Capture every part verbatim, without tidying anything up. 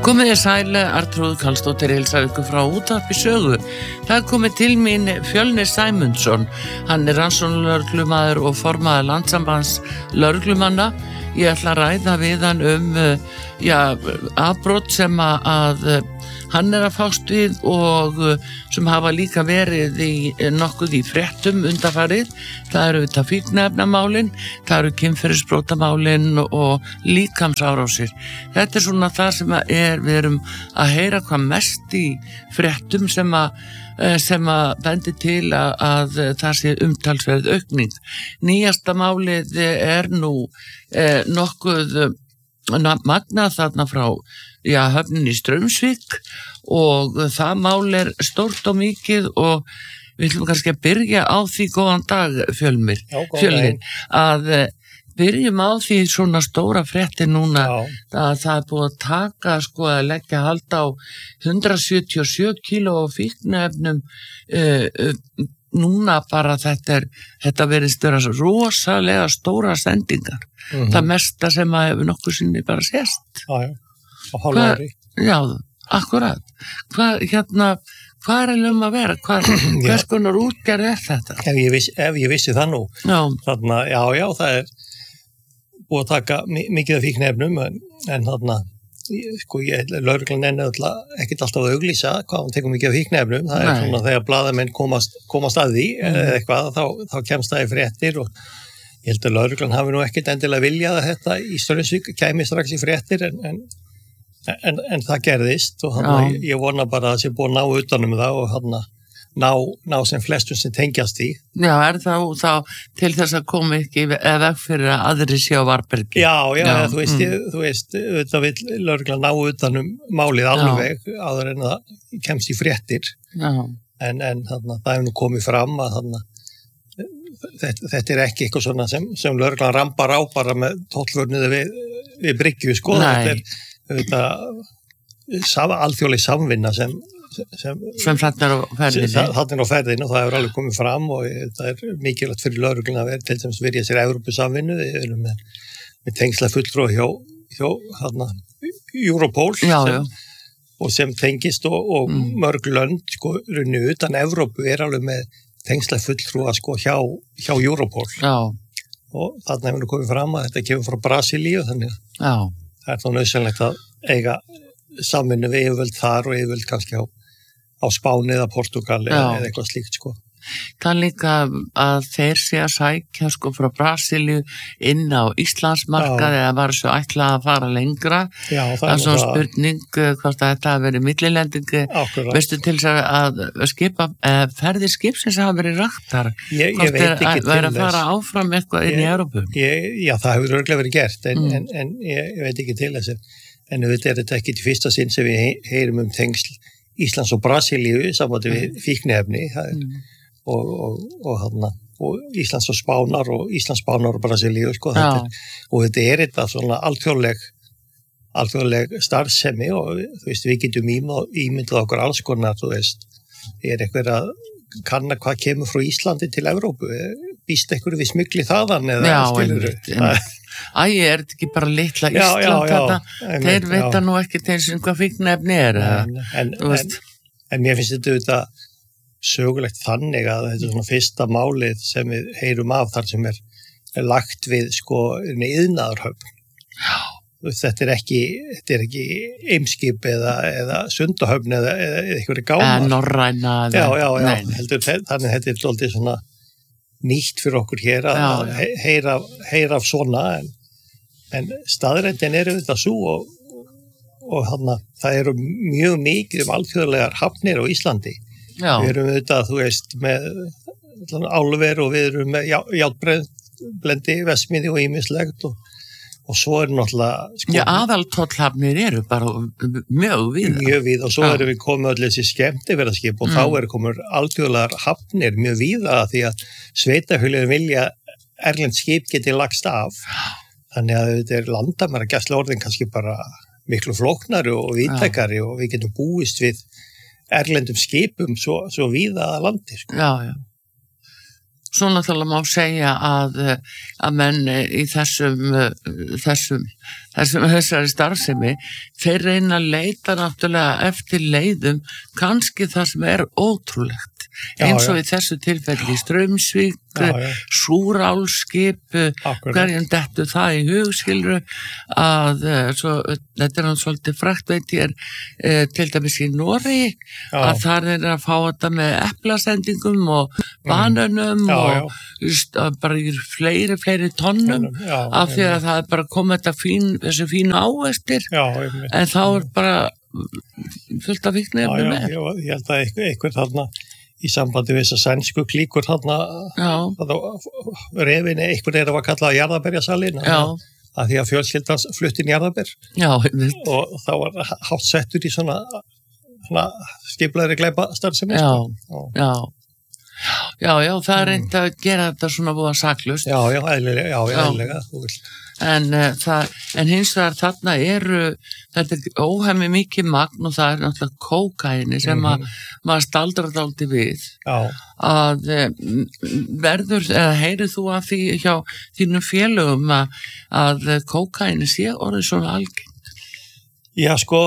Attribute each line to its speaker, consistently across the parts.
Speaker 1: Komið þér sæle, Arnþrúður Karlsdóttir heilsar ykkur frá Útvarpi Sögu. Það er komið til mín Fjölnir Sæmundsson. Hann er rannsóknarlögreglumaður og formaður Landssambands lögreglumanna. Ég ætla að ræða við hann um já, afbrot sem að hann er að fást við og sem hafa líka verið í nokkuð í fréttum undanfarið. Það eru þetta fíkniefnamálin, það eru kynferðisbrotamálin og líkamsárásir. Þetta er svona það sem er, við erum að heyra hvað mest í fréttum sem að sem að bendi til að, að það sé umtalsverð aukning. Nýjasta málið er nú eh, nokkuð magnað þarna frá já, höfninni í Straumsvík og það mál er stórt og mikið og við ætlum kannski að byrja á því góðan dag Fjölnir, Fjölnir að byrjum á því svona stóra fréttir núna Já. að það er búið að taka sko að leggja hald á hundrað sjötíu og sjö kíló fíkniefnum uh, uh, núna bara þetta er þetta verið störa rosalega stóra sendingar mm-hmm. það mesta sem að hefur nokkuð sinni bara sést
Speaker 2: Já, já, á hálfu ári
Speaker 1: Já, akkurat hvað hérna Hvað er alveg um að vera? Hvað, hvers konar útgerð er þetta?
Speaker 2: Ef ég vissi, ef ég vissi það nú
Speaker 1: Já.
Speaker 2: Þarna, já, já, það er búið að taka mikið af fíkniefnum en, en þarna, sko, ég, lögreglan er nefnilega ekkert alltaf að auglýsa hvað hún tekur mikið af fíkniefnum, það Nei. Er svona þegar blaðamenn komast, komast að því mm. eða eitthvað, þá, þá kemst það í fréttir og ég held að lögreglan hafi nú ekkert endilega viljað að þetta í Straumsvík kæmi strax í fréttir en, en, en, en það gerðist og hann, ég, ég vona bara að það sé búið að ná utanum það og hann Ná, ná sem flestum sem tengjast í.
Speaker 1: Já, er þá, þá til þess að koma ekki eða fyrir að aðri sé á varbergi?
Speaker 2: Já, já, já þú veist, mm. þú veist, auðvitað vil lögreglan ná utanum málið alveg áður en það kemst í fréttir.
Speaker 1: Já.
Speaker 2: En, en þarna, það hefur nú komið fram að þarna, þetta, þetta er ekki eitthvað svona sem, sem lögreglan rambar á bara með tollvörnuði við, við bryggju, sko.
Speaker 1: Nei.
Speaker 2: Þetta er auðvitað alþjóðleg samvinna sem sem,
Speaker 1: sem þarna á ferðinni
Speaker 2: þarna á ferðinni og það hefur alveg komið fram og það er mikilvægt fyrir lögregluna að vera til dæmis verið sér Evrópusamvinnu við erum með, með tengsla fulltrúa hjá, hjá hana, Europol
Speaker 1: já,
Speaker 2: sem,
Speaker 1: já.
Speaker 2: og sem tengist og, og mm. mörg lönd sko runni utan Evrópu er alveg með tengsla fulltrúa sko hjá, hjá Europol
Speaker 1: já.
Speaker 2: Og þarna hefur komið fram að þetta kemur frá Brasilíu þannig
Speaker 1: að
Speaker 2: það er þá nauðsynlegt að eiga samvinnu við yfirvöld þar og yfirvöld kannski á á Spáni eða Portugal eða, eða eitthvað slíkt sko.
Speaker 1: Það líka að þeir sé að sækja sko frá Brasilíu inn á Íslandsmarkað eða var svo ætlað að fara lengra.
Speaker 2: Já, það,
Speaker 1: það er svona það... spurning hvort að þetta hafi verið millilendingu. Veistu til þess að skipa ferðir skipsins hafa verið raktar.
Speaker 2: Ég, ég veit ekki til þess.
Speaker 1: Væri að fara áfram eitthvað inn í Evrópu.
Speaker 2: Já, það hefur örglega verið gert en, mm. en, en ég, ég veit ekki til þess. En þetta er þetta ekki til fyrsta sinn sem við heyrum um tengsl Íslands og Brasilíu í sambandi við fíkniefni mm. og, og, og, hana, og Íslands og Spánar og Íslands, Spánar og Brasilíu sko, þetta er, og þetta er þetta svona alþjóðleg alþjóðleg starfsemi og þú veist við getum ímyndað okkur alls konar þú veist, er eitthvað að kanna hvað kemur frá Íslandi til Evrópu býst eitthvað við smygli þaðan eða
Speaker 1: já,
Speaker 2: skilur
Speaker 1: einmitt Æ, er þetta ekki bara litla
Speaker 2: já,
Speaker 1: Ísland
Speaker 2: já, já,
Speaker 1: þetta?
Speaker 2: Einmitt,
Speaker 1: Þeir vita
Speaker 2: já.
Speaker 1: nú ekki til þess hvað fíkniefni er.
Speaker 2: En, en, en, en mér finnst þetta auðvitað sögulegt þannig að þetta er svona fyrsta málið sem við heyrum af þar sem er, er lagt við sko iðnaðarhöfn.
Speaker 1: Já.
Speaker 2: Þetta er ekki, þetta er ekki Eimskip eða, eða Sundahöfn eða, eða eitthvað gámar.
Speaker 1: Eða Norræna.
Speaker 2: Já, já, já. Heldur, þannig þetta er svolítið svona nýtt fyrir okkur hér að já, já. Heyra, heyra af svona en, en staðrendin er auðvitað svo og, og hana, það eru mjög mikið um alþjóðlegar hafnir á Íslandi
Speaker 1: já.
Speaker 2: Við erum auðvitað, þú veist með álver og við erum með járnblendi, vesmiði og ýmislegt og og svo er náttúrulega sko,
Speaker 1: Já, aðaltollhafnir eru bara mjög víða.
Speaker 2: Mjög víða og svo ja. Erum við komið öll þessi skemmtiferðaskip og mm. þá eru komið alþjóðlegar hafnir mjög víða því að sveitafélögin vilja erlend skip geti lagst af. Þannig að þetta er landamæragæsla orðin kannski bara miklu flóknari og víðtækari ja. Og við getum búist við erlendum skipum svo, svo víða að landi. Sko.
Speaker 1: Já, já. svo náttúrulega má segja að, að menn í þessum, þessum, þessum þessari starfsemi, þeir reyna að leita náttúrulega eftir leiðum, kannski það sem er ótrúlegt. Eins og í þessu tilfelli Straumsvík, Súrálskip, hverjum dettu það í hugskilru að svo, þetta er hann svolítið frækt veit ég er e, til dæmis í Noregi að þar er að fá þetta með eplasendingum og banönum mm. já, og já. bara í fleiri, fleiri tonnum já, af því að það er bara komið þetta fín, þessu fínu ávextir en þá er bara fullt af fíknefni með.
Speaker 2: Já, ég held að einhver, einhver þarna í sambandi við þess að sænsku klíkur þarna refinni, einhver er að kalla jarðaberjasalinn að því að fjölskyldans flutti inn jarðaber og þá var hátt settur í svona, svona skiplaðri glæpastarfsemi.
Speaker 1: Já, já. Já, já, það er reynd að gera þetta svona búa saklust.
Speaker 2: Já, já, eðlilega, já, já, eðlilega, þú vilt.
Speaker 1: En, uh, það, en hins vegar þarna eru, þetta er óhemmi mikið magn og það er náttúrulega kókaini sem mm-hmm. að maður staldrar dálítið við.
Speaker 2: Já.
Speaker 1: Að verður, eða heyrið þú af því hjá þínum félögum að, að kókaini sé orðið svona algengt?
Speaker 2: Já, sko,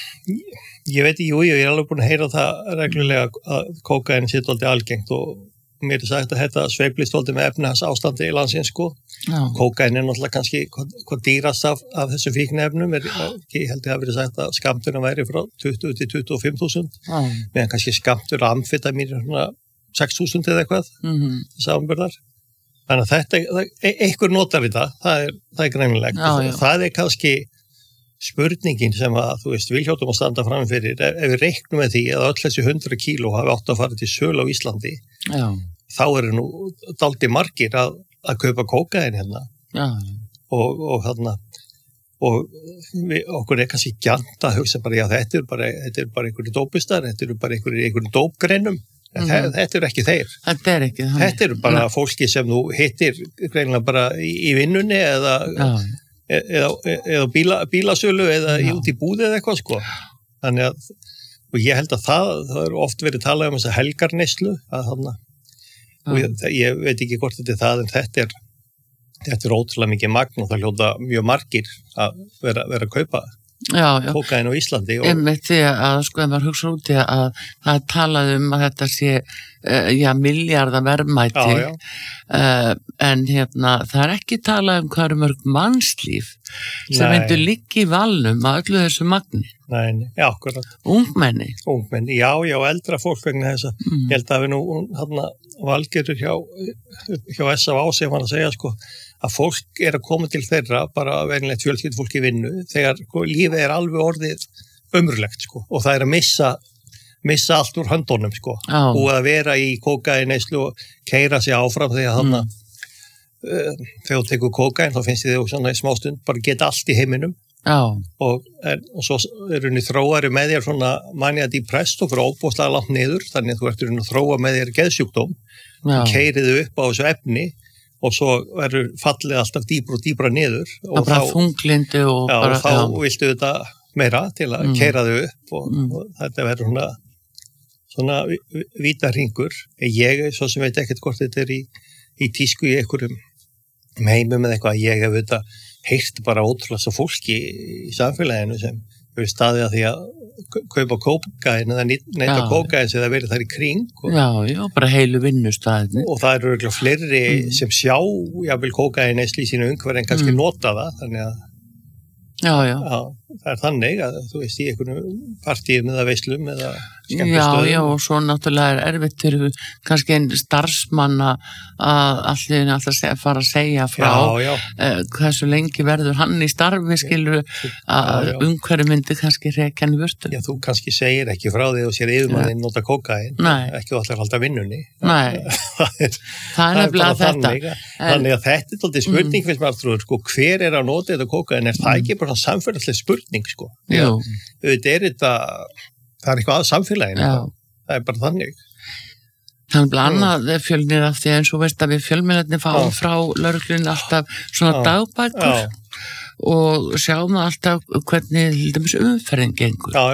Speaker 2: ég veit, jú, ég er alveg búin að heyra það reglulega að kókaini sé dálítið algengt og mér er sagt að þetta sveiflist dálítið með efnahans ástandi í landsins, sko. Já. Kókain er náttúrulega kannski hvað, hvað dýrast af, af þessu fíknefnum. Er, ég held ég að verið sagt að skammturinn væri frá tuttugu til tuttugu og fimm þúsund. Meðan kannski skammtur amfetamín er svona sex þúsund eða eitthvað. Mm-hmm. Samanburðar. Þannig að þetta, það, einhver notar við það. Það er, það er greinilegt. Já, já. Það er kannski spurningin sem að, þú veist, við hljótum að standa fram fyrir. Ef, ef við reiknum með því að öll þessi hundra kíló hafi átt að fara til sölu á Íslandi. Já. Þá eru nú dálítið margir að, að kaupa kókain hérna ja. og, og hérna og við, okkur er kannski gjarnt að hugsa bara, já þetta er bara, þetta er bara einhverju dópistar, þetta eru bara einhverju, einhverju dópgreinum, mm-hmm. þetta, þetta eru ekki þeir.
Speaker 1: Þetta er ekki.
Speaker 2: Þetta eru bara ja. fólki sem nú hittir greinilega bara í, í vinnunni eða, ja. eða, eða bíla, bílasölu eða ja. út í búði eða eitthvað sko. Þannig að, og ég held að það, það er oft verið talað um þessa helgarneyslu að þarna og ég, ég veit ekki hvort þetta er það en þetta er, þetta er ótrúlega mikið magn og það hljóta mjög margir að vera, vera að kaupa kókain á Íslandi. Og...
Speaker 1: Einmitt því að sko ef maður hugsa út í að það er talað um að þetta sé uh, já, milljarða verðmæti já, já. Uh, en hérna það er ekki talað um hvað eru mörg mannslíf sem myndu liggja í valnum að öllu þessu magni.
Speaker 2: Nei, já, akkurat.
Speaker 1: Ungmenni.
Speaker 2: Ungmenni, já, já, eldra fólk vegna þess að mm. ég held að við nú hérna valgerur hjá, hjá S A V sem hann að segja sko að fólk er að koma til þeirra bara venilegt fjölskyldu fólk í vinnu þegar sko, lífið er alveg orðið ömurlegt sko og það er að missa missa allt úr höndunum sko oh. og að vera í kókainneyslu og keyra sig áfram þegar hann mm. uh, þegar þú tekur kókain þá finnst þið svona í smástund bara geta allt í heiminum oh. og, en, og svo er henni þróari með þér svona mania depressed og fyrir óbúslega langt niður þannig að þú ert henni að þróa með þér geðsjúkdóm oh. keiriðu upp á þessu efni og svo verður fallið alltaf dýbra og dýbra niður og,
Speaker 1: og bara þunglindi og,
Speaker 2: já,
Speaker 1: bara,
Speaker 2: og þá já. viltu þetta meira til að mm. keira þau upp og, mm. og þetta verður svona svona víta hringur. Ég svo sem veit ekkert hvort þetta er í, í tísku í einhverjum heimum eða eitthvað. Ég hef þetta heyrt bara ótrúlega svo fólki í samfélaginu sem hefur staðið að því að kaupa kókain eða neyta kókain sem það verið þar í kring. Og,
Speaker 1: já, já, bara heilu vinnustæðinni.
Speaker 2: Og það eru örugglega fleiri mm. sem sjá jafnvel kókain neyslu í sínu umhverfi en kannski mm. nota það, þannig að
Speaker 1: Já, já.
Speaker 2: Já, það er þannig að þú veist í einhvern partíum eða veislum eða skemmtistöðum.
Speaker 1: Já, já, og svo náttúrulega er erfitt fyrir kannski einn starfsmann að allir alltaf fara að segja frá
Speaker 2: já, já.
Speaker 1: Uh, hversu lengi verður hann í starfi skilur að umhverju myndi kannski rekja hann í vörstu.
Speaker 2: Já, þú kannski segir ekki frá því og sér yfirmanninn nota kókain, ekki og allir halda vinnunni.
Speaker 1: Nei, það er, það er nefnilega þetta.
Speaker 2: Þannig, en, þannig að þetta er alltaf spurning mm. fyrst maður trúður, sko, hver er að nota þetta kókain, er það ekki bara samfélagsleg spurning, sko. Já, þetta er þetta, það er eitthvað að samfélaginu, það er bara þannig.
Speaker 1: Þannig að annað fjölnir af því eins og veist að við fjölmiðlarnir fáum frá lögreglunni alltaf svona dagbækur og sjáum alltaf hvernig umferðin gengur.
Speaker 2: Já, já.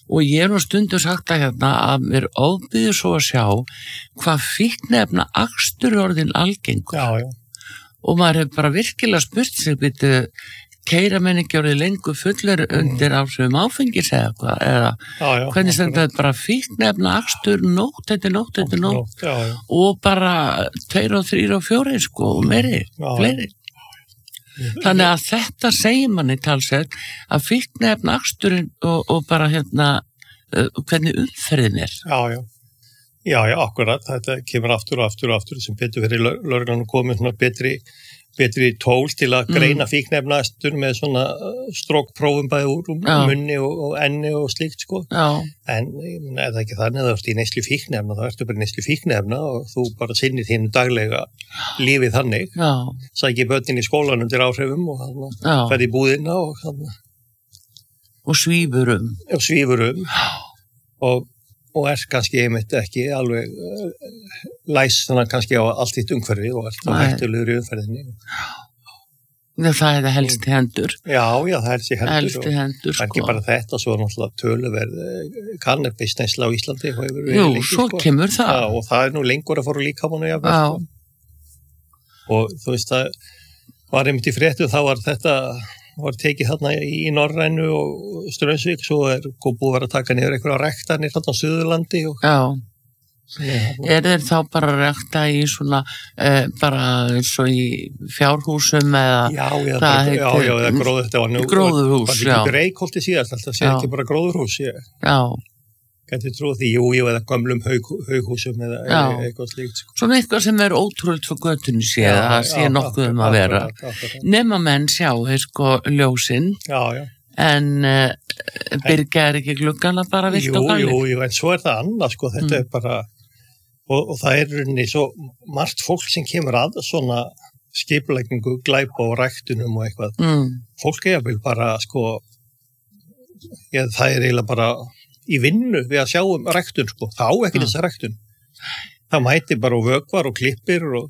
Speaker 1: og ég er nú stundum sagt að hérna að mér ofbyður svo að sjá hvað fíkniefna akstur orðin algengur.
Speaker 2: Já, já.
Speaker 1: Og maður hefur bara virkilega spurt sig, byrju, keyra menn ekki orðið lengur fullir undir áhrifum áfengis eða eitthvað, eða
Speaker 2: Já, já,
Speaker 1: hvernig
Speaker 2: akkurat.
Speaker 1: stendur þetta bara fíkniefna akstur nótt eftir nótt eftir nótt
Speaker 2: Já, já.
Speaker 1: og bara tveir og þrýr og fjórir sko og meiri,
Speaker 2: Já,
Speaker 1: fleiri. Þannig að þetta segir manni talsett að fíkniefna aksturinn og, og bara hérna uh, hvernig umferðin er.
Speaker 2: Já, já. Já, já, akkurat. Þetta kemur aftur og aftur og aftur sem betur verið lögreglan komið svona betri betri tól til að greina mm. fíkniefnaastur með svona strókprófum bæði úr
Speaker 1: Já.
Speaker 2: munni og, og enni og slíkt sko.
Speaker 1: Já.
Speaker 2: En ég meina, er það ekki þannig að þú ert í neyslu fíkniefna, þá ertu bara í neyslu fíkniefna og þú bara sinnir þínu daglega lífið þannig.
Speaker 1: Já.
Speaker 2: Sæki börnin í skólanum til áhrifum og þannig ferð í búðina og þannig.
Speaker 1: Og svífur um.
Speaker 2: Og svífur um. Og og er kannski einmitt ekki alveg uh, læs þannig kannski á allt þitt umhverfi og allt á hættulegur í umferðinni.
Speaker 1: Það er það helst hendur.
Speaker 2: Já, já, það er þessi hendur.
Speaker 1: Helst hendur, sko.
Speaker 2: Það er ekki bara þetta, svo er náttúrulega töluverð kannabisneysla á Íslandi.
Speaker 1: Jú, lengi, svo sko. Kemur það.
Speaker 2: Já, og það er nú lengur að fóra líkamannu jafnvel. Já. Og þú veist, það var einmitt í fréttu, þá var þetta var tekið þarna í Norrænu og Straumsvík, svo er búið að vera að taka niður einhverja rektanir þarna á Suðurlandi. Og...
Speaker 1: Já. Já. Er þeir þá bara að rekta í svona, eh, bara eins og í fjárhúsum eða...
Speaker 2: Já, já, það, já, já, eða gróður, þetta var nú...
Speaker 1: Gróðurhús, já.
Speaker 2: Það var ekki Reykholti síðast, alltaf sé ekki bara gróðurhús, ég...
Speaker 1: Já.
Speaker 2: Gæti trúið því, jú, jú, eða gamlum haug, haughúsum eða
Speaker 1: já.
Speaker 2: Eitthvað slíkt. Sko.
Speaker 1: Svona eitthvað sem er ótrúlega fyrir göttunni sé, það sé nokkuð um að vera. Nema menn sjá, sko, ljósinn,
Speaker 2: já, já.
Speaker 1: En uh, byrgja er ekki gluggana bara vilt og galið.
Speaker 2: Jú, jú, jú, en svo er það annað, sko, þetta mm. er bara, og, og það er rauninni svo margt fólk sem kemur að svona skipulegningu, glæpa og ræktunum og eitthvað. Mm. Fólk er vel bara, sko, ja, það er eiginlega bara í vinnu við að sjá um ræktun, sko. Það á ekki mm. þessa ræktun. Það mæti bara og vökvar og klippir og,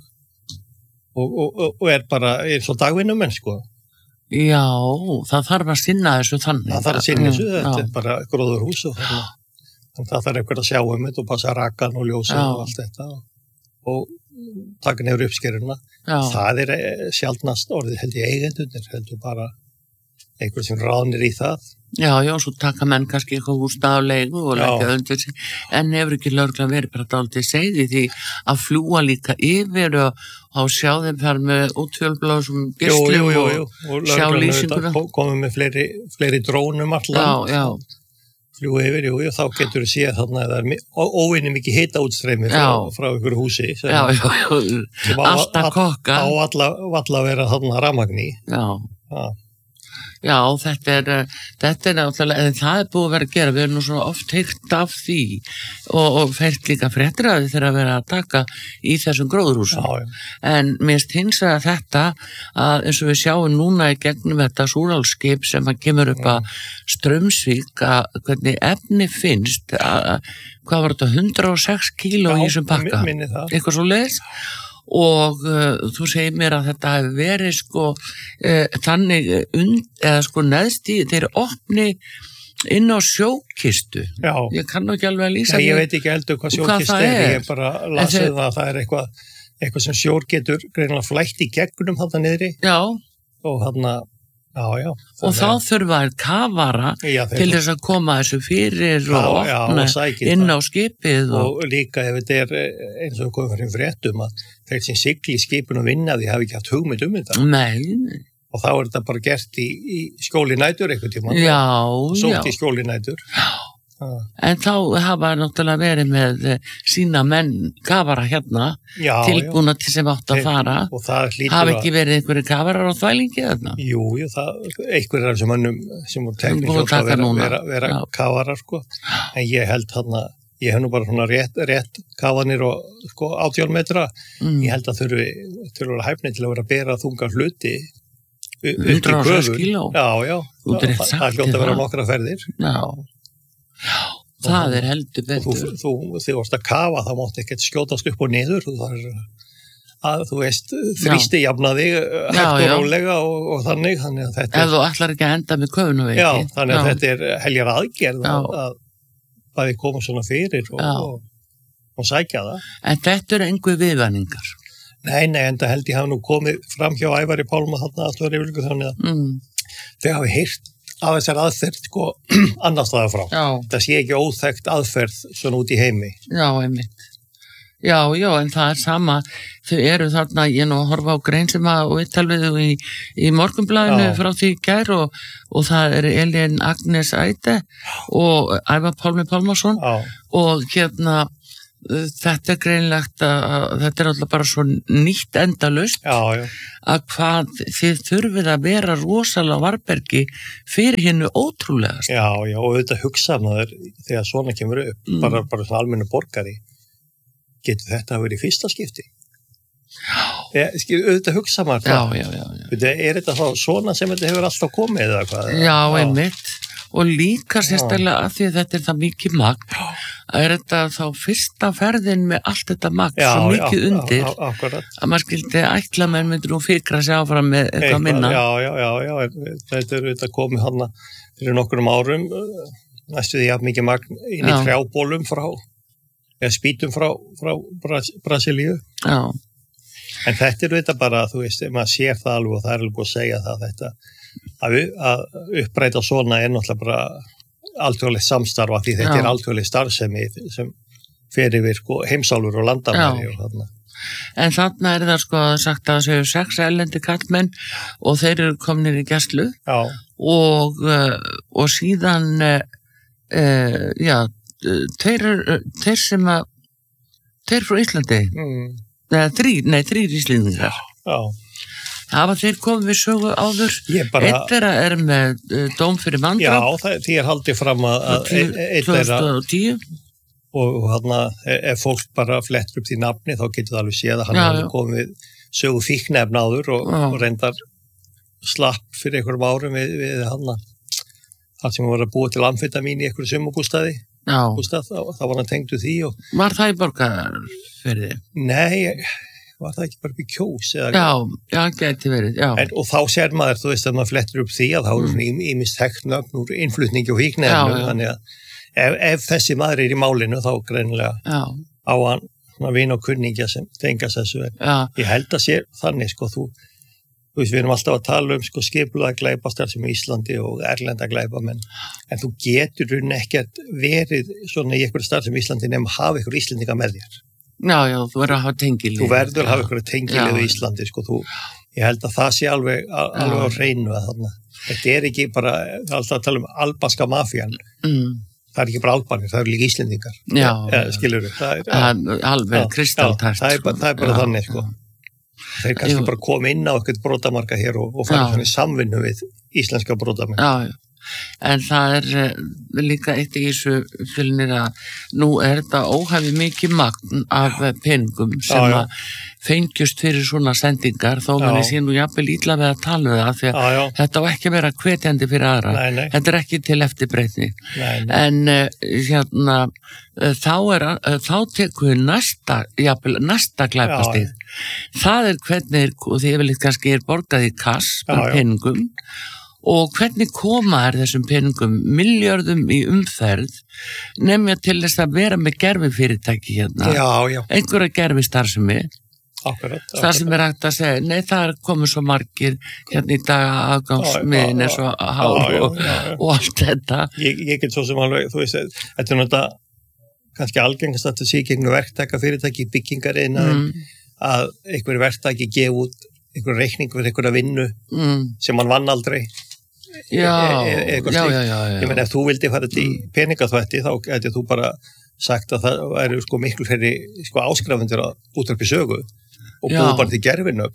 Speaker 2: og, og, og er bara, er svo dagvinnumenn, sko.
Speaker 1: Já, það þarf að sinna þessu þannig.
Speaker 2: Það þarf að sinna þessu, mm, þetta já. Er bara gróðurhús og þannig. Þannig það þarf eitthvað að sjá um þetta og passa rakan og ljósa og allt þetta og taka nefnir uppskeruna. Já. Það er sjaldnast orðið held ég eigendunir, heldur bara einhver sem ráðnir í það.
Speaker 1: Já, já, svo taka menn kannski eitthvað húsnað á leigu og leggja undir sig, en hefur ekki lögreglan verið bara dálítið segði því að fljúa líka yfir og, og sjá þeim þar með útfjölblásum geislum og, og sjá lýsinguna.
Speaker 2: Og komið með fleiri, fleiri drónum allan. Já, já. Fljúa yfir, jú, og þá getur þú séð þarna að það er óvinni mikið hita útstreymi frá, frá ykkur húsi. Sem,
Speaker 1: já, já, já, alltaf kokka.
Speaker 2: Á alla, alla vera þarna ramagni.
Speaker 1: Já. Já. Já, þetta er, þetta er náttúrulega, en það er búið að vera að gera, við erum nú svona oft heyrt af því og, og fært líka fréttir að þið þeirra að vera að taka í þessum gróðurhúsum. Já, já. En mér finnst það að þetta, að eins og við sjáum núna í gegnum þetta súrálskip sem að kemur upp að Straumsvík, að hvernig efni finnst, að, hvað var þetta, hundrað og sex kíló í þessum pakka?
Speaker 2: Minni það.
Speaker 1: Eitthvað svo leiðis? Og uh, þú segir mér að þetta hefur verið sko uh, þannig und, eða sko neðst í þeir opni inn á sjókistu. Já. Ég kann ekki alveg að lýsa.
Speaker 2: Já, ég veit ekki heldur hvað sjókist er. er, ég bara lasið það að það er eitthvað, eitthvað sem sjór getur greinilega flætt í gegnum þarna niðri. Já. Og þarna, já, já.
Speaker 1: Og þá þurfa að kafara já, til þess að koma þessu fyrir og já, opna já, inn á skipið.
Speaker 2: Og, og líka ef þetta er eins og komið fyrir fréttum að þeir sem sigli í skipinu og vinna því hafi ekki haft hugmynd um þetta.
Speaker 1: Nei.
Speaker 2: Og þá er þetta bara gert í, í skjóli nætur eitthvað tíma.
Speaker 1: Já,
Speaker 2: Sótt
Speaker 1: já.
Speaker 2: í skjóli nætur.
Speaker 1: Já. En þá hafa náttúrulega verið með sína menn kafara hérna já, tilbúna já. Til sem átt að fara. Og það hlýtur að... Hafi ekki verið einhverju kafarar á þvælingi þarna?
Speaker 2: Jú, jú, það, einhverju er sem mannum sem voru teknir hljóta að vera, vera, vera kafarar, sko. En ég held þarna, ég hef nú bara svona rétt, rétt kafanir og sko átján metra. Mm. Ég held að þurfi til að vera hæfni til að vera að bera þunga hluti
Speaker 1: hundrað og sex kíló?
Speaker 2: Já, já. Það, það hljóta að vera nokkra ferðir. Já.
Speaker 1: Já, það er heldur betur.
Speaker 2: Þú, þú, þú, þú varst að kafa, það mátti ekkert skjótast upp og niður. Það er að, þú veist, þrýsti jafnaði hægt og rólega og, og þannig. þannig að þetta
Speaker 1: Ef þú ætlar ekki að enda með köfun og veiki.
Speaker 2: Já, þannig að já. Þetta er heljar aðgerð að, að bæði koma svona fyrir og, og, og sækja það.
Speaker 1: En þetta eru einhver viðvæningar?
Speaker 2: Nei, nei, en það held ég hafa nú komið fram hjá Ævari Pálma þarna að það er yfirleikur þannig að mm. þau hafi heyrt af þessar aðferð sko annars staðar frá.
Speaker 1: Já.
Speaker 2: Það sé ekki óþekkt aðferð svona út í heimi.
Speaker 1: Já, einmitt. Já, já, en það er sama. Þau eru þarna, ég nú að horfa á grein sem að viðtal við þau í, í Morgunblaðinu frá því í gær og, og það er Elín Agnes Æde og Ævar Pálmi Pálmason
Speaker 2: já. Og
Speaker 1: hérna þetta er greinlegt að þetta er alltaf bara svo nýtt endalaust
Speaker 2: já, já.
Speaker 1: Að hvað þið þurfið að vera rosalega varbergi fyrir hennu ótrúlegast.
Speaker 2: Já, já, og auðvitað hugsa maður þegar svona kemur upp, mm. bara, bara svona almennu borgari, getur þetta að vera í fyrsta skipti? Já. Ég, skil, auðvitað hugsa maður það.
Speaker 1: Já, já, já. já.
Speaker 2: Veitu, er þetta þá svona sem þetta hefur alltaf komið eða hvað?
Speaker 1: Já, já. einmitt. Og líka sérstaklega að því að þetta er það mikið magn, er þetta þá fyrsta ferðin með allt þetta magn
Speaker 2: já,
Speaker 1: svo mikið
Speaker 2: já,
Speaker 1: undir
Speaker 2: já, já,
Speaker 1: að maður skildi ætla menn myndir og fikra sig áfram með eitthvað minna.
Speaker 2: Já, já, já, já, þetta er þetta komið hana fyrir nokkrum árum, næstu því að mikið magn inn í trjábólum frá, eða spýtum frá, frá Bras- Brasilíu.
Speaker 1: Já.
Speaker 2: En þetta er þetta bara, þú veist, maður sér það alveg og það er alveg búið að segja það þetta. Að, að uppræta svona er náttúrulega bara alþjóðlegt samstarfa því þetta Já. Er alþjóðleg starfsemi sem fer yfir sko, heimsálfur og landamæri og þarna.
Speaker 1: En þarna er það sko sagt að það séu sex erlendi kallmenn og þeir eru komnir í gæslu og, og síðan uh, já, þeir, þeir sem að þeir frá Íslandi mm. nei, þrýr, nei, þrýr Íslendingar. Já. Hafa þeir komið við sögu áður? Bara... Eitt þeirra er með uh, dóm fyrir manndráp.
Speaker 2: Já, það, því er haldið fram að, að eitt
Speaker 1: tvö þúsund og tíu
Speaker 2: og, og hann ef fólk bara flettur upp því nafni þá getur það alveg séð að hann
Speaker 1: já,
Speaker 2: hefði komið sögu fíknefn áður og, og reyndar slapp fyrir einhverjum árum við, við hann það sem var að búa til amfetamín í einhverju sumarbústaði. Bústað, þá, þá var hann tengdu því. Og...
Speaker 1: Var það í Borgarfirði?
Speaker 2: Nei, var það ekki bara upp í Kjós? Eða...
Speaker 1: Já, já, gæti verið, já.
Speaker 2: En, og þá sér maður, þú veist, að maður flettur upp því að þá eru svona mm. ímist þekknöfn úr innflutningi og fíknefnum, þannig að ef, ef þessi maður er í málinu þá greinilega já. Á hann svona vin og kunningja sem tengast þessu. Ég held að sér þannig, sko, þú, þú veist, við erum alltaf að tala um, sko, skipulaða glæpastar sem í Íslandi og erlenda glæpamenn, en þú getur hún ekkert verið svona í einhverju starf sem Íslandi nema að hafa einhverju Íslendinga með þér.
Speaker 1: Já, já, þú verður að hafa tengilið.
Speaker 2: Þú verður að hafa ykkur tengilið í Íslandi, sko, þú, ég held að það sé alveg, alveg á hreinu að þarna. Þetta er ekki bara, það er alltaf að tala um albanska mafían, mm. það er ekki bara albanir, það eru líka Íslendingar. Já. Eða, skilur við. Það er,
Speaker 1: ja, alveg kristaltært.
Speaker 2: Það er bara, það er bara já, þannig, sko. Þeir kannski Jú. Bara koma inn á eitthvað brotamarka hér og, og fara svona í samvinnu við íslenska brotamarka.
Speaker 1: Já, já. En það er líka eitt í þessu fjölnir að nú er þetta óhæfi mikið magn af peningum sem já, já. Að fengjust fyrir svona sendingar þó manni sé nú jafnvel ítla við að tala við það því að já, já. Þetta á ekki að vera hvetjandi fyrir aðra. Nei, nei. Þetta er ekki til eftirbreytni. En uh, hérna uh, þá er uh, þá tekur við næsta, jafnvel, næsta glæpastig. Það er hvernig, og því yfirleitt kannski er borgað í kass með peningum. Og hvernig koma er þessum peningum miljörðum í umferð nefnja til þess að vera með gerfifyrirtæki hérna.
Speaker 2: Já, já.
Speaker 1: Einhverja gerfistarfsemi.
Speaker 2: Akkurat, akkurat.
Speaker 1: Það sem er hægt að segja, nei það er komið svo margir hérna í dag aðgangsmiðin eins og hár og, og allt þetta.
Speaker 2: Ég, ég get svo sem alveg, þú veist, þetta er náttúrulega kannski algengast að þetta sé gegn verktaka fyrirtæki byggingar innan mm. að einhverju verktaki gefa út einhverju reikning fyrir einhverja vinnu mm. sem hann vann aldrei.
Speaker 1: Já, e e já, já, já, já.
Speaker 2: Ég menn, ef þú vildi fara til peningaþvætti, þá gæti þú bara sagt að það væri sko miklu fyrir sko áskrifundir að útvarpi sögu og búið bara til gerfinu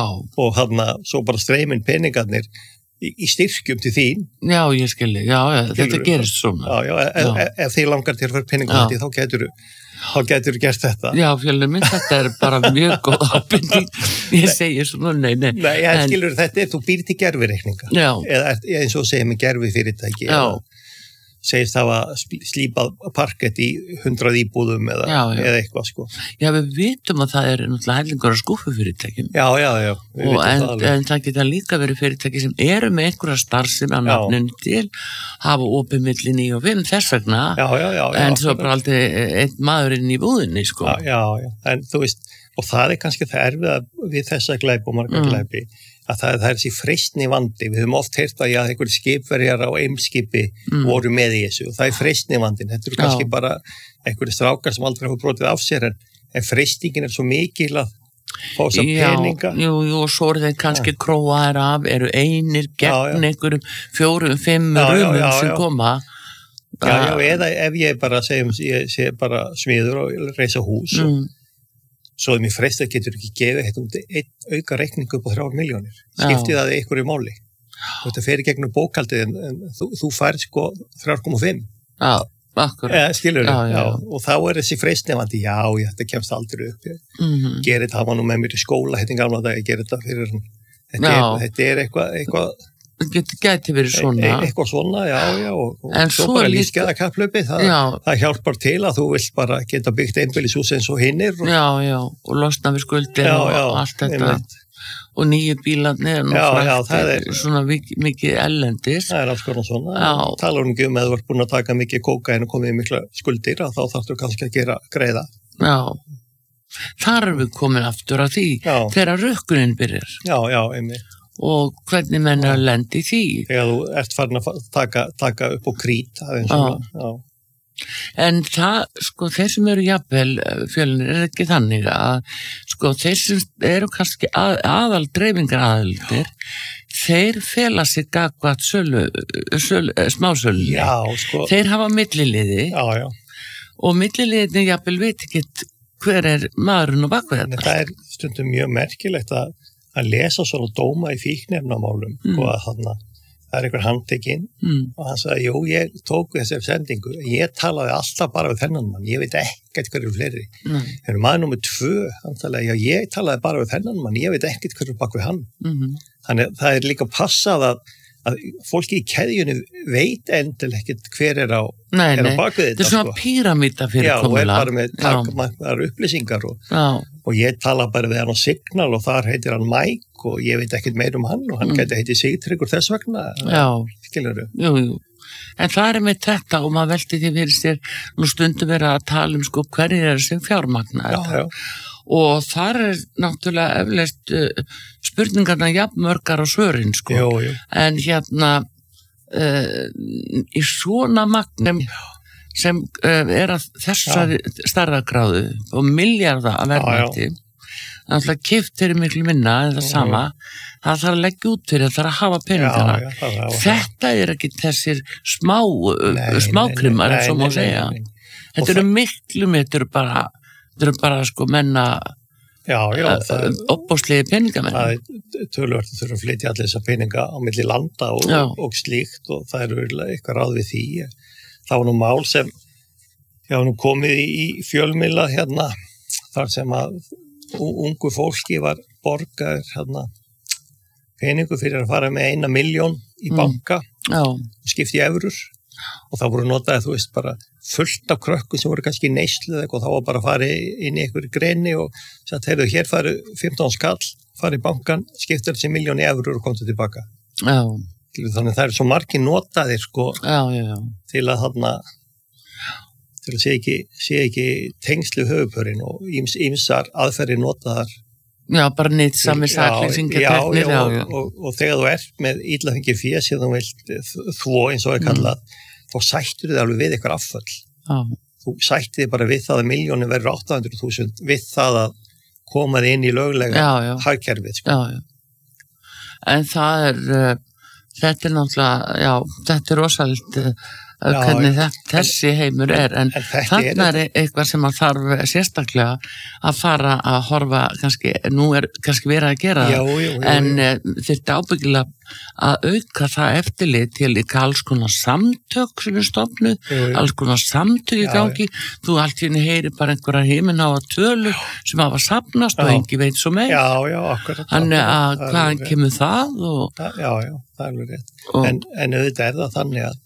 Speaker 2: og hann að svo bara streymin peningarnir í, í styrkjum til þín.
Speaker 1: Já, ég skilji, já, já þetta gerist svona.
Speaker 2: Já, já, ef, já. Ef, ef þið langar til að fara peningaþvætti, þá getur þú þá getur þú gert þetta.
Speaker 1: Já, fjölnir minn, þetta er bara mjög góð ábyrging. Ég segi svona, nei, nei.
Speaker 2: Nei, ég en... skilur þetta er, þú býr til gerfireikninga.
Speaker 1: Já.
Speaker 2: Eða eins og segir með gerfi fyrirtæki.
Speaker 1: Já.
Speaker 2: Eða, segist hafa slípað parkett í hundrað íbúðum eða,
Speaker 1: já, já.
Speaker 2: eða eitthvað sko.
Speaker 1: Já, við vitum að það er náttúrulega hellingur af skúffufyrirtækjum.
Speaker 2: Já, já, já.
Speaker 1: Og en það, en það geta líka verið fyrirtæki sem eru með einhverja starfsemi að nafninu til, hafa opið milli níu og fimm þess vegna,
Speaker 2: já, já, já, já,
Speaker 1: en svo bara aldrei einn maðurinn í búðinni, sko.
Speaker 2: Já, já, já, en þú veist, og það er kannski það erfiða við þessa glæpi og marga mm. glæpi, að það, það er þessi freistni vandi. Við höfum oft heyrt að já, einhverjir skipverjar á eimskipi mm. voru með í þessu og það er freistni vandin. Þetta eru kannski já. bara einhverjir strákar sem aldrei hafa brotið af sér en, en freistingin er svo mikil að fá þess að peninga.
Speaker 1: Já, jú, jú, og svo eru þeir kannski króaðir af, eru einir gegn einhverjum fjórum, fimm rumum sem koma.
Speaker 2: Já, já, eða ef ég bara segjum, ég sé bara smiður og reisa hús og mm. svo er mér freist að getur ekki gefið heitum, einn auka reikningu upp á þrjár miljónir. Skiptið það einhverju máli. Þetta fer í gegnum bókaldið en, en þú, þú færð sko þrjár komma fimm.
Speaker 1: Já, akkurat.
Speaker 2: Ja, skilur
Speaker 1: já,
Speaker 2: já.
Speaker 1: Já.
Speaker 2: Og þá er þessi freistnefandi, já, já, þetta kemst aldrei upp.
Speaker 1: Mm -hmm.
Speaker 2: Gerið þetta, hafa nú með mér í skóla, hérna í gamla dag, ég gerið þetta fyrir hann. Þetta er, þetta er eitthvað, eitthvað
Speaker 1: Þetta gæti verið svona.
Speaker 2: E eitthvað svona, já, já, og, og
Speaker 1: en
Speaker 2: svo bara lífsgæða kapplöpi, það, það hjálpar til að þú vilt bara geta byggt einbýlishús eins og hinnir. Og...
Speaker 1: Já, já, og losna við skuldir já, og já, allt þetta. Einmitt. Og nýju bílarnir og
Speaker 2: já, já, það er
Speaker 1: svona mikið ellendis.
Speaker 2: Það er alls konar svona. Talar um ekki um að þú ert búin að taka mikið kókain og komið mikla skuldir að þá þarftu kannski að gera greiða.
Speaker 1: Já, þar erum við komin aftur að því já. Þegar rökkunin byrjar.
Speaker 2: Já, já, einmitt.
Speaker 1: Og hvernig menn er að lendi því.
Speaker 2: Þegar þú ert farin að taka, taka upp á krít. Já.
Speaker 1: En það, sko, þeir sem eru jafnvel fjölnir er ekki þannig að, sko, þeir sem eru kannski að, aðal dreifingar aðaldir, þeir fela sig gagvat sölu, sölu, smásölunni.
Speaker 2: Já, sko.
Speaker 1: Þeir hafa milliliði.
Speaker 2: Já, já. Og
Speaker 1: milliliðinni jafnvel veit ekki hver er maðurinn og bakvið þetta.
Speaker 2: Það er stundum mjög merkilegt að að lesa svona dóma í fíkniefnamálum mm. og að þarna, það er einhver handtekinn mm. og hann sagði, jú, ég tók þessari sendingu, ég talaði alltaf bara við þennan mann, ég veit ekkert hverju fleiri. Mm. En maður nummið tvö, hann talaði, já, ég talaði bara við þennan mann, ég veit ekkert hverju bak við hann. Mm. Þannig það er líka passað að, að fólki í keðjunni veit endil ekkert hver er á,
Speaker 1: nei,
Speaker 2: er á bak við
Speaker 1: þetta. Þetta er svona sko. Píramíta fyrir
Speaker 2: komulega. Já, og er bara með takmarkaðar upplýsingar og og ég tala bara við hann á Signal og þar heitir hann Mike og ég veit ekkert meir um hann og hann mm. geti heitið Sigtryggur þess vegna.
Speaker 1: Já,
Speaker 2: skilurðu?
Speaker 1: Jú, jú. En það er með þetta og maður velti því fyrir sér nú stundum vera að tala um sko hverjir eru sem fjármagna þetta. Og þar er náttúrulega eflaust uh, spurningarna jafnmörgar á svörin sko.
Speaker 2: Jú, jú.
Speaker 1: En hérna uh, í svona magnum sem uh, er að þessari stærðagráðu og milljarða að verðmætti náttúrulega keypt fyrir miklu minna en það sama, það þarf að leggja út fyrir það þarf að hafa peningana já, já, það það þetta er ekki þessir smá nei, smákrimar eins og má segja nei, nei. Þetta eru miklu með þetta eru bara, þetta eru bara sko menna opbóðslegi peningamenn
Speaker 2: það er tölvöld að þurfa að flytja allir þessa peninga á milli landa og, og slíkt og það eru eitthvað ráð við því það var nú mál sem já, nú komið í fjölmiðla hérna, þar sem að ungu fólki var borgaður hérna, peningu fyrir að fara með eina milljón í banka
Speaker 1: mm.
Speaker 2: skipti í evrur og það voru notaði, þú veist, bara fullt af krökkum sem voru kannski neyslu og þá var bara að fara inn í einhverju greini og sagt, heyrðu, hér faru fimmtán skall, fara í bankan, skipta þessi milljón í evrur og komtu tilbaka.
Speaker 1: Já.
Speaker 2: Þannig það eru svo margir notaðir sko
Speaker 1: já, já, já.
Speaker 2: til að þarna til að sé ekki, sé ekki tengslu höfupörinn og íms, ímsar aðferðir notaðar.
Speaker 1: Já, bara nýtt sami saklýsingar teknir.
Speaker 2: Já, já, og, og, og þegar þú ert með illa fengið fjö sem þú vilt þvó eins og er kallað, mm. þá sættur þið alveg við eitthvað afföll.
Speaker 1: Já.
Speaker 2: Þú sættir þið bara við það að miljónir verður átta hundruð þúsund við það að koma þið inn í löglega hagkerfið. Sko.
Speaker 1: Já, já. En það er... Uh, Þetta er náttúrulega, já, þetta er rosalit uh, hvernig þetta, þessi heimur er, en, en þarna er eitthvað sem að þarf sérstaklega að fara að horfa, kannski, nú er kannski verið að gera
Speaker 2: já, jú, jú,
Speaker 1: en
Speaker 2: jú.
Speaker 1: Uh, þetta ábyggilega að auka það eftirlit til líka alls konar samtök sem er stofnuð, alls konar samtök í gangi, já, þú allt hérna heyri bara einhverjar himinháa tölur sem hafa safnast já. Og engi veit svo meir.
Speaker 2: Já, já, akkurat.
Speaker 1: Þannig að hvaðan kemur það? Og...
Speaker 2: Já, já, það er alveg rétt. Og... En, en auðvitað er það þannig að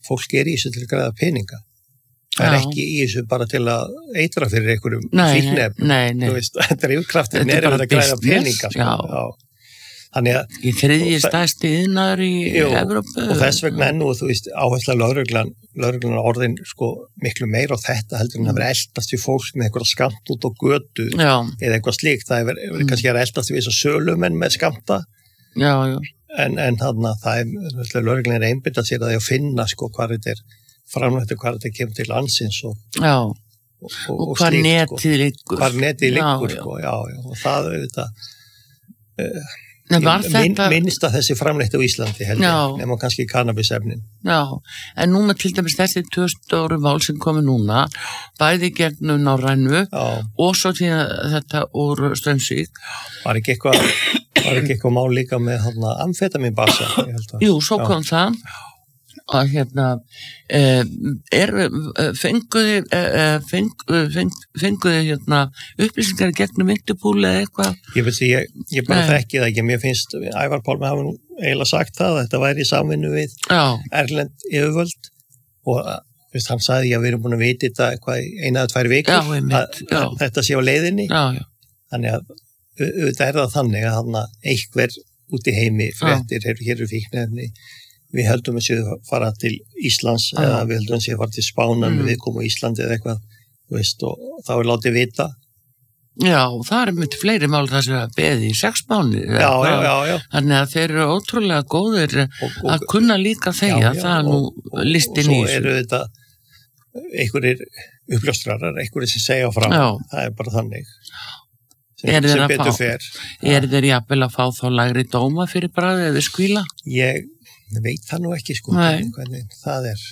Speaker 2: fólk er í þessu til að græða peninga. Það er ekki í þessu bara til að eitra fyrir einhverjum fíknefnum.
Speaker 1: Nei, nei.
Speaker 2: Þú veist, þetta er yfirkraftin er að græða peninga. Sko.
Speaker 1: Já.
Speaker 2: Já. Þannig að...
Speaker 1: Í þriðji stærsti iðnaður í Evrópu.
Speaker 2: Og þess vegna ennú, þú veist, áhersla lögreglan, lögreglan orðin sko miklu meira á þetta heldur en að vera eldast við fólk með einhverja skamt út á götu
Speaker 1: já. Eða
Speaker 2: eitthvað slíkt. Það er mm. kannski að eldast við þess að sölumenn með skamta.
Speaker 1: Já, já.
Speaker 2: En, en þarna, það er, lögreglan er einbyttað sér að því að finna sko hvað þetta er framvættu, hvað þetta kemur til landsins og,
Speaker 1: og,
Speaker 2: og, og,
Speaker 1: og hvað netið liggur.
Speaker 2: Hvað netið liggur, sko, já, já. Og það er þetta... Uh,
Speaker 1: Min,
Speaker 2: minnst að þessi framleitt á Íslandi heldur, nema kannski kannabisefnin.
Speaker 1: Já, en núna til dæmis þessi tvö stóru mál sem komi núna, bæði gegnum Norrænu og svo til þetta úr Straumsvík.
Speaker 2: Var ekki eitthvað, var ekki eitthvað mál líka með hana, amfetaminbassa?
Speaker 1: Jú, svo kom já. Það. Að hérna eh, er, fenguði eh, feng, feng, fenguði hérna upplýsingar gegnum Interpol eða eitthvað?
Speaker 2: Ég veit því, ég, ég bara þekki það ekki, mér finnst Ævar Pálmi hafa nú eiginlega sagt það, þetta væri í samvinnu við já. Erlend yfirvöld og veist, hann sagði að við erum búin að vita þetta eitthvað eina eða tvær vikur,
Speaker 1: já, einmitt,
Speaker 2: að, að þetta sé á leiðinni,
Speaker 1: já, já.
Speaker 2: Þannig að þetta er það þannig að hann eitthvað út í heimi fréttir, hér eru fíknefni. Við heldum að séu fara til Íslands ah. eða við heldum að séu fara til Spána mm. við komum í Íslandi eða eitthvað veist, og þá er látið vita.
Speaker 1: Já, það er mjög fleiri mál þar sem að beði í sex mánuði.
Speaker 2: Já, já, já, já.
Speaker 1: Þannig að þeir eru ótrúlega góðir og, og, að kunna líka þegja, það er nú listin í þessu.
Speaker 2: Og svo eru þetta einhverjir uppljóstrarar, einhverjir sem segja frá, já. Það er bara þannig. Sem,
Speaker 1: er
Speaker 2: sem betur fer.
Speaker 1: Er þeir jafnvel að fá þá lægri dóma fyrir bragðið eða skvíla?
Speaker 2: Ég veit það nú ekki sko hvernig það er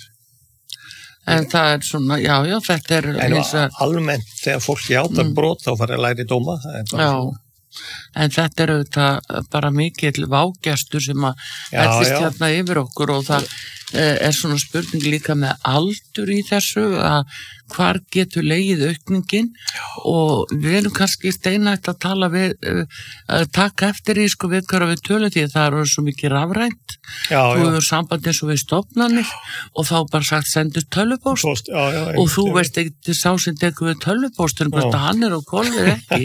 Speaker 1: en það er svona, já, já, þetta er
Speaker 2: en að... almennt þegar fólk játar mm. brot þá fara að læri dóma það er bara
Speaker 1: já.
Speaker 2: Svona
Speaker 1: en þetta er auðvitað bara mikill vágestur sem að hættist hérna yfir okkur og það er svona spurning líka með aldur í þessu að hvar getur legið aukningin og við erum kannski steinætt að tala við að taka eftir í sko við hverja við tölum því það eru svo mikið rafrænt þú hefur samband eins og við stofnanir og þá bara sagt sendur tölvupóst
Speaker 2: Post, já, já,
Speaker 1: og þú veist ekki sá sem tekur við tölvupóstur hvort að hann er á kolvið ekki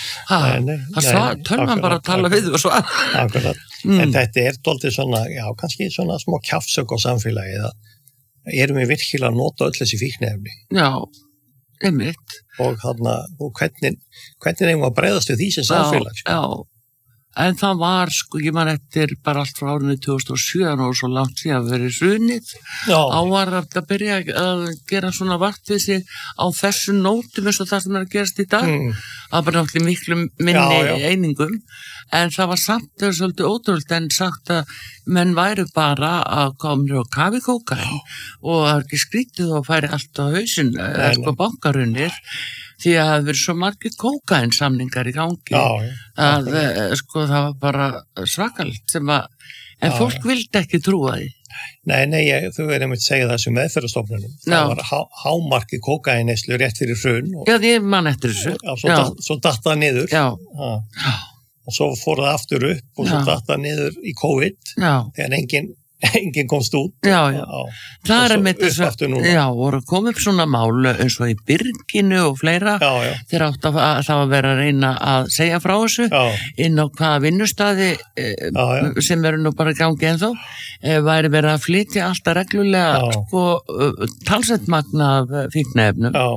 Speaker 1: það tölvan bara að tala við og svo
Speaker 2: akkurat mm. en þetta er doldið svona, já kannski svona smá kjafsök á samfélagi það erum við virkilega að nota öll þessi fíknefni.
Speaker 1: Já, einmitt.
Speaker 2: Og, hana, og hvernig, hvernig eigum að bregðast við því sem samfélag?
Speaker 1: Já, já, en það var, sko, ég man eftir bara allt frá árinu tvö þúsund og sjö og svo langt síðan verið hrunið. Ávar að byrja að gera svona vart við sig á þessu nótum eins og það sem er að gerast í dag. Mm. Það var náttúrulega miklu minni já, já. Einingum, en það var samt það var svolítið ótrúlega en sagt að menn væru bara að koma og kafi kókain og það er ekki skrítið og færi allt á hausinn, sko bankarunir, því að það verið svo margir kókain samningar í gangi
Speaker 2: já, já,
Speaker 1: að sko það var bara svakalt sem að, en já, fólk vildi ekki trúa því.
Speaker 2: Nei, nei, ég, þú verðum að segja það sem meðferðarstofnunum. Það var há, hámarki kókainneyslu rétt fyrir hrun. Og,
Speaker 1: já, ég man eftir þessu.
Speaker 2: Og, svo, datt, svo datt það niður.
Speaker 1: Já.
Speaker 2: Já. Og svo fór það aftur upp og svo datt það niður í COVID. Já. Þegar enginn enginn komst út.
Speaker 1: Já, já. já. Það er með þess að, já, voru komið upp svona málu eins og í Byrginu og fleira. Já, já. Þeir átt að það var verið að reyna að segja frá þessu já. Inn á hvaða vinnustadi já, já. Sem eru nú bara gangi ennþá væri verið að flytja alltaf reglulega sko, talsett magna af fíkniefnum. Já.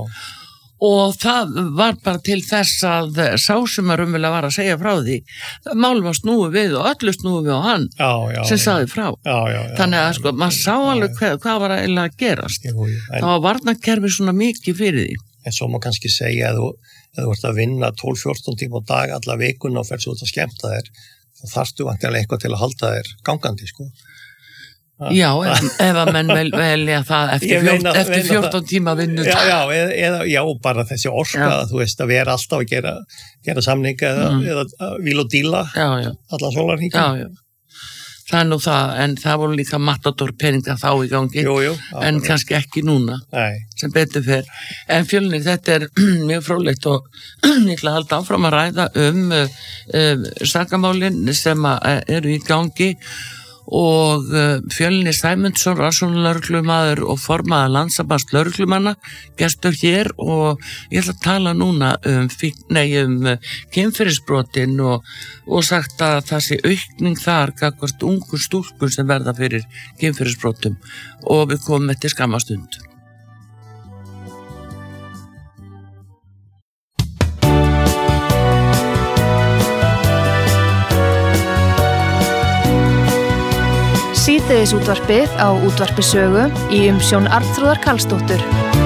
Speaker 1: Og það var bara til þess að sá sem að rumvilega var að segja frá því. Mál var snúið við og öllu snúið við á hann já, já, sem sagði frá. Já, já, já, Þannig að sko, maður sá alveg hvað, hvað var eiginlega að gerast. Jú, jú, en, það var varnarkerfi svona mikið fyrir því.
Speaker 2: En svo má kannski segja að þú, að þú ert að vinna tólf til fjórtán tíma á dag alla vikuna og fer svo út að skemmta þér, þá þarftu vantilega eitthvað til að halda þér gangandi, sko.
Speaker 1: Já, ef, ef að menn vel, velja það eftir, fjórtán, meina, eftir fjórtán tíma vinnu.
Speaker 2: Já, já, eða, já, bara þessi orka, já. Þú veist, að vera alltaf að gera, gera samninga eða, mm. eða víl og díla, já, já. Allan sólarhringinn. Já, já. Það er nú það, en það voru líka matador peningar þá í gangi, jú, jú, já, en kannski ekki núna, Nei. Sem betur fer. En Fjölnir, þetta er mjög fróðlegt og ég ætla að halda áfram að ræða um uh, uh, sakamálin sem eru í gangi
Speaker 1: og Fjölnir Sæmundsson, rannsóknarlögreglumaður og formaður Landssambands lögreglumanna, gestur hér og ég ætla að tala núna um, nei, um kynferðisbrotin og, og sagt að það sé aukning þar gagnvart ungur stúlkur sem verða fyrir kynferðisbrotum og við komum eftir skamma stund.
Speaker 3: Síðdegisútvarpið á Útvarpi Sögu í umsjón Arnþrúðar Karlsdóttur.